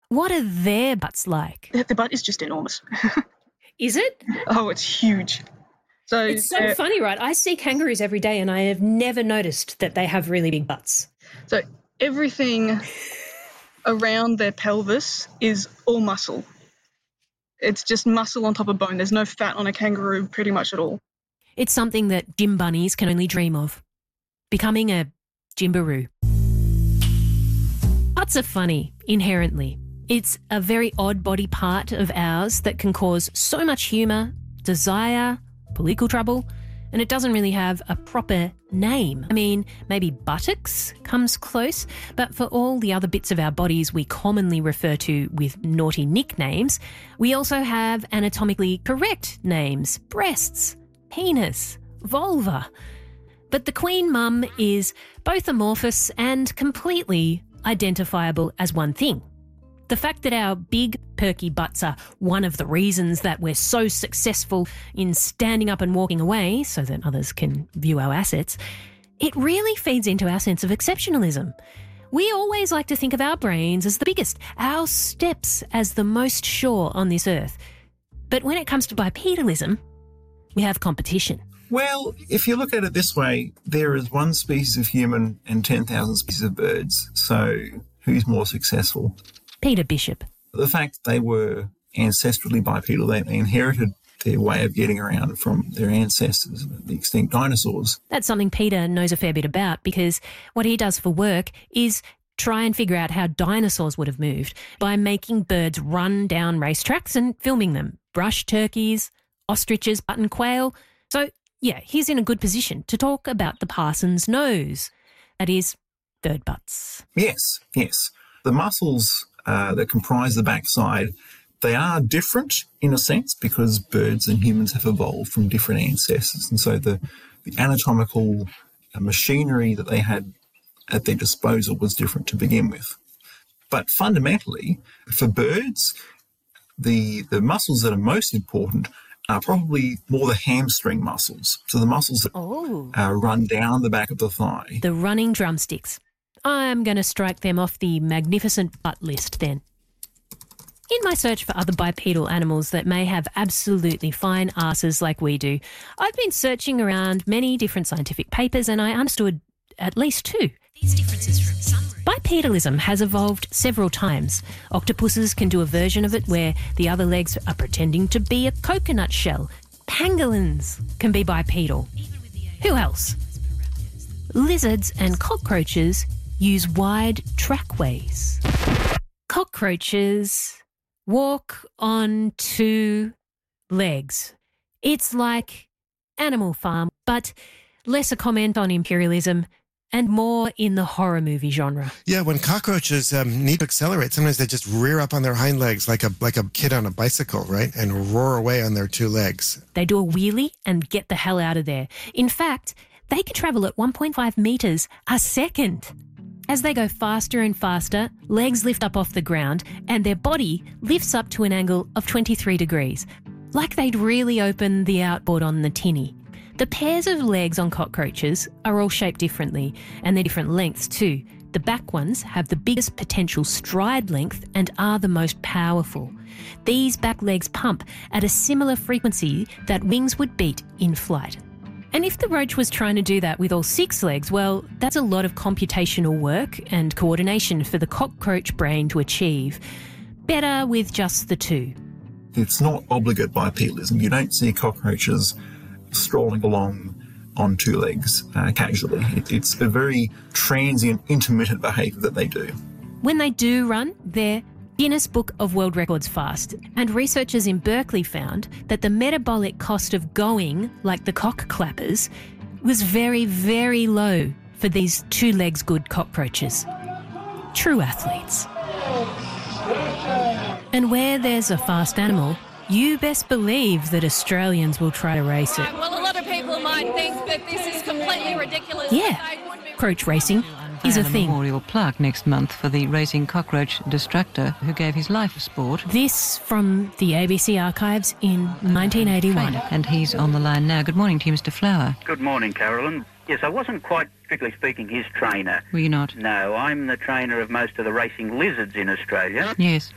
What are their butts like? The butt is just enormous. Is it? Oh, it's huge. So it's so funny, right? I see kangaroos every day and I have never noticed that they have really big butts. So everything around their pelvis is all muscle. It's just muscle on top of bone. There's no fat on a kangaroo pretty much at all. It's something that gym bunnies can only dream of. Becoming a gymbaroo. Butts are funny, inherently. It's a very odd body part of ours that can cause so much humour, desire, political trouble, and it doesn't really have a proper name. I mean, maybe buttocks comes close, but for all the other bits of our bodies we commonly refer to with naughty nicknames, we also have anatomically correct names: breasts, penis, vulva. But the Queen Mum is both amorphous and completely identifiable as one thing. The fact that our big, perky butts are one of the reasons that we're so successful in standing up and walking away so that others can view our assets, it really feeds into our sense of exceptionalism. We always like to think of our brains as the biggest, our steps as the most sure on this earth. But when it comes to bipedalism, we have competition. Well, if you look at it this way, there is one species of human and 10,000 species of birds. So who's more successful? Peter Bishop. The fact they were ancestrally bipedal, they inherited their way of getting around from their ancestors, the extinct dinosaurs. That's something Peter knows a fair bit about, because what he does for work is try and figure out how dinosaurs would have moved by making birds run down racetracks and filming them. Brush turkeys, ostriches, button quail. So, yeah, he's in a good position to talk about the parson's nose. That is, bird butts. Yes. The muscles that comprise the backside, they are different in a sense because birds and humans have evolved from different ancestors. And so the anatomical machinery that they had at their disposal was different to begin with. But fundamentally, for birds, the muscles that are most important are probably more the hamstring muscles. So the muscles that run down the back of the thigh. The running drumsticks. I'm going to strike them off the magnificent butt list then. In my search for other bipedal animals that may have absolutely fine arses like we do, I've been searching around many different scientific papers and I understood at least two. These differences from some bipedalism has evolved several times. Octopuses can do a version of it where the other legs are pretending to be a coconut shell. Pangolins can be bipedal. Who else? Lizards and cockroaches use wide trackways. Cockroaches walk on two legs. It's like Animal Farm, but less a comment on imperialism and more in the horror movie genre. Yeah, when cockroaches need to accelerate, sometimes they just rear up on their hind legs like a kid on a bicycle, right? And roar away on their two legs. They do a wheelie and get the hell out of there. In fact, they can travel at 1.5 metres a second. As they go faster and faster, legs lift up off the ground and their body lifts up to an angle of 23 degrees, like they'd really open the outboard on the tinny. The pairs of legs on cockroaches are all shaped differently, and they're different lengths too. The back ones have the biggest potential stride length and are the most powerful. These back legs pump at a similar frequency that wings would beat in flight. And if the roach was trying to do that with all six legs, well, that's a lot of computational work and coordination for the cockroach brain to achieve. Better with just the two. It's not obligate bipedalism. You don't see cockroaches strolling along on two legs casually. It's a very transient, intermittent behaviour that they do. When they do run, they're Guinness Book of World Records fast, and researchers in Berkeley found that the metabolic cost of going, like the cock clappers, was very, very low for these two legs good cockroaches. True athletes. And where there's a fast animal, you best believe that Australians will try to race it. Well, a lot of people might think that this is completely ridiculous. Yeah, cockroach racing is a thing. Memorial plaque next month for the racing cockroach distractor who gave his life for sport. This from the ABC archives in 1981. And he's on the line now. Good morning to you, Mr. Flower. Good morning, Carolyn. Yes, I wasn't quite, strictly speaking, his trainer. Were you not? No, I'm the trainer of most of the racing lizards in Australia. Yes.